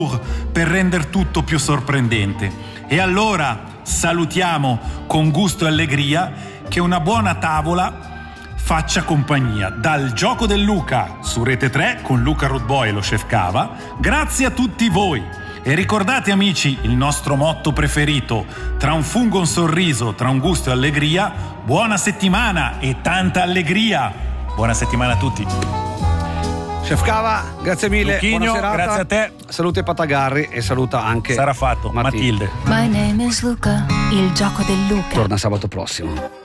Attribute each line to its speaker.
Speaker 1: per rendere tutto più sorprendente. E allora salutiamo con gusto e allegria che una buona tavola faccia compagnia. Dal Gioco del Luca su Rete 3 con Luca Rootboy e lo chef Cava. Grazie a tutti voi. E ricordate amici il nostro motto preferito: tra un fungo e un sorriso, tra un gusto e allegria. Buona settimana e tanta allegria. Buona settimana a tutti.
Speaker 2: Chef Cava, grazie mille.
Speaker 1: Luchino,
Speaker 2: buona serata.
Speaker 1: grazie a te.
Speaker 2: Saluta Patagarri e saluta anche
Speaker 1: Sarà fatto. Matilde.
Speaker 3: My name is Luca, il Gioco del Luca.
Speaker 2: Torna sabato prossimo.